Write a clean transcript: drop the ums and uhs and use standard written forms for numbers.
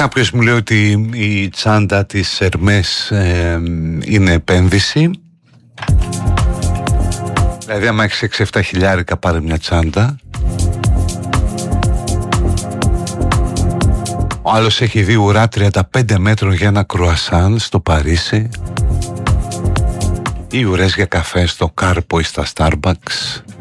Κάποιος μου λέει ότι η τσάντα της Ερμές είναι επένδυση. Δηλαδή άμα έχεις 6-7 χιλιάρικα πάρε μια τσάντα. Ο άλλος έχει δει ουρά 35 μέτρων για ένα κρουασάν στο Παρίσι, ή ουρές για καφέ στο Κάρπο ή στα Starbucks.